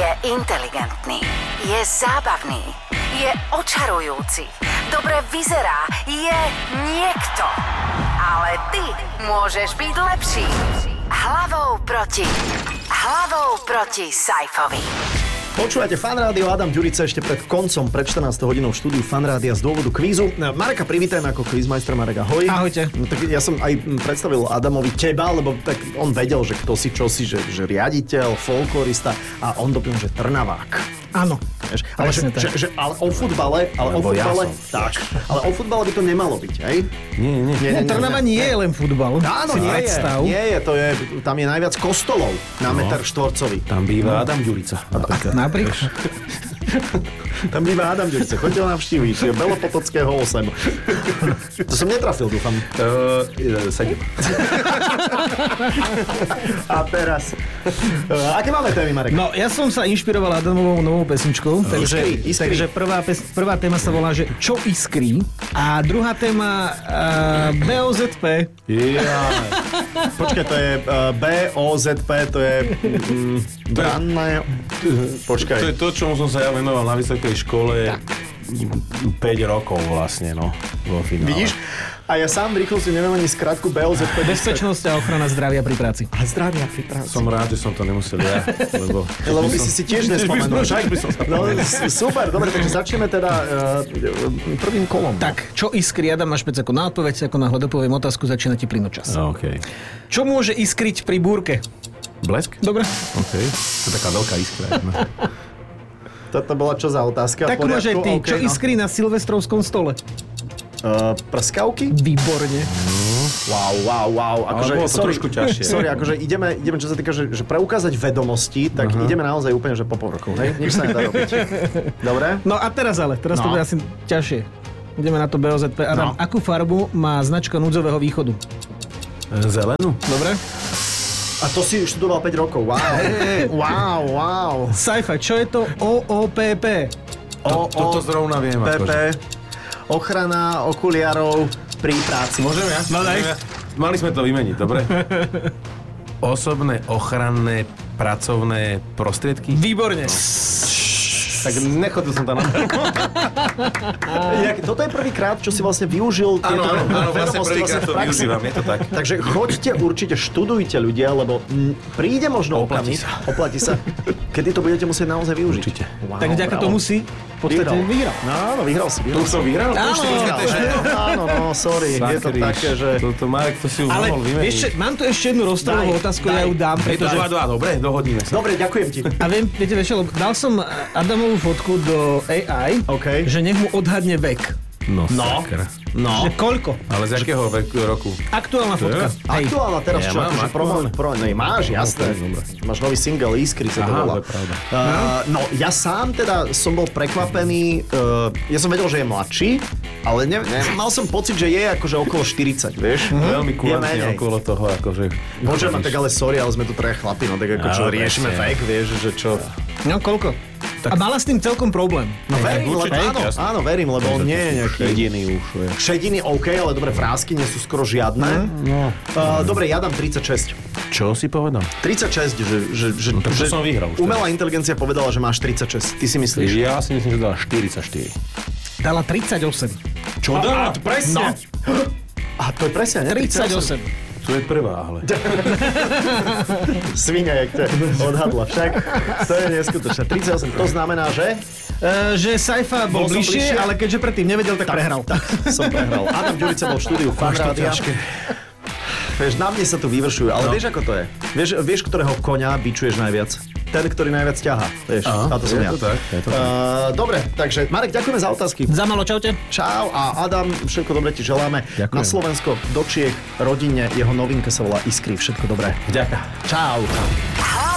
Je inteligentný, je zábavný, je očarujúci, dobre vyzerá, je niekto. Ale ty môžeš byť lepší. Hlavou proti Saifovi. Počúvate Fan Rádio, Adam Ďurica ešte pred koncom, pred 14 hodinou v štúdiu Fan Rádia z dôvodu kvízu. Mareka privítajme ako kvízmajster. Marek, ahoj. Ahojte. No, tak ja som aj predstavil Adamovi teba, lebo tak on vedel, že kto si čosi, že riaditeľ, folklorista a on doplnil, že Trnavák. Áno. Ale, ale o futbale, ale o futbale by to nemalo byť, hej? Nie. Trnava nie je len futbal. Áno, nie je, tam je najviac kostolov na meter štvorcový. Tam býva Adam Ďurica. Napríklad. Tam býva Adam Ďurica, choďte ho navštíviť, je Belopotockého 8. To som netrafil, dúfam. 7. A teraz. Aké máme témy, Marek? No, ja som sa inšpiroval Adamovou novou pesničkou, takže prvá téma sa volá, že Čo iskrí? A druhá téma BOZP. Počkaj, to je BOZP, to je branné. Počkaj. To je to, čomu som sa ja venoval na vysokej škole 5 rokov vlastne, no, vo finále. Vidíš? A ja sám v rýchlosti neviem ani skratku BOZP. Bezpečnosť a ochrana zdravia pri práci. A zdravia pri práci. Som rád, že som to nemusel ja, lebo by si tiež nespomenul. No, super, dobre, takže začneme teda prvým kolom. Tak, čo iskrí? Adam, máš päť sekúnd na odpoveď, ako náhle dopoviem otázku, začína ti plynúť čas. OK. Čo môže iskriť pri búrke? Blesk? Dobre. OK. To je taká veľká iskra. Toto bola čo za otázka? Tak môže ty. Okay, čo iskrí na silvestrovskom stole? Prskavky? Výborne. Wow. Akože, bolo to trošku ťažšie. Sorry, akože ideme čo sa týka, že preukázať vedomosti, tak ideme naozaj úplne, že po povrchu. Hej? Nič sa nedá robiť. Dobre? No a teraz to bude asi ťažšie. Ideme na to BOZP. Adam, akú farbu má značka núdzového východu? Zelenú. Dobre. A to si študoval 5 rokov. Wow. Sci-fi, čo je to OOPP? Toto zrovna viem. PP. Ochrana okuliarov pri práci. Môžem ja? No daj. Mali sme to vymeniť, dobre? Osobné ochranné pracovné prostriedky? Výborne. Tak nechodil som tam na to. Toto je prvýkrát, čo si vlastne využil tieto vlastne prvýkrát to využívam, je to tak. Takže choďte určite, študujte ľudia, lebo príde možno okamih, oplatí sa, kedy to budete musieť naozaj využiť. Určite. Tak vďaka tomu si v podstate vyhral. Áno, vyhral si. Tu som vyhral? Áno, sorry. Je to také, že... Toto Marek, to si už mohol vymeniť. Ale mám tu ešte jednu rozstávovú otázku, ja ju dám. Je to 2-2, dobre, dohodníme sa. Dobre, ďakujem ti. A viete, dal som Adamovú fotku do AI, že nech mu odhadne vek. No, sakra. Že koľko? Ale z jakého roku? Aktuálna fotka. Aktuálna teraz čo? Mám Máš, jasné. Máš nový single Iskry, sa to volá. To je pravda. No, ja sám teda som bol prekvapený. Ja som vedel, že je mladší, ale mal som pocit, že je akože okolo 40, vieš? Veľmi kulantne okolo toho, akože... Bože, tak ale sorry, ale sme tu traja chlapi, no tak ako čo riešime vek, vieš, že čo... No, koľko? A mala s tým celkom problém. No verím, lebo on nie je nejaký... Šediny už. Šediny, OK, ale dobre, vrásky nie sú skoro žiadne. Dobre, ja dám 36. Čo si povedal? 36, že to som vyhral. Umelá inteligencia povedala, že máš 36. Ty si myslíš? Ja si myslím, že dala 44. Dala 38. Čo dala? Presne. A to je presne, ne? 38. To je prvá, ale... Svinia, jak ťa odhadla. Však to je neskutočné. 38, to znamená, že... Že Saifa bol bližšie, ale keďže predtým nevedel, tak prehral. Tak som prehral. Adam Ďurica bol v štúdiu Fan Rádia. Vieš, na mne sa tu vyvršujú, ale vieš, ako to je? Vieš, ktorého koňa bičuješ najviac? Ten, ktorý najviac ťahá. Vieš, a to som ja. Dobre, takže Marek, ďakujeme za otázky. Za malo, čaute. Čau a Adam, všetko dobré ti želáme. Ďakujem. Na Slovensko, do Čiech, rodine, jeho novinka sa volá Iskry. Všetko dobré. Ďakujem. Čau.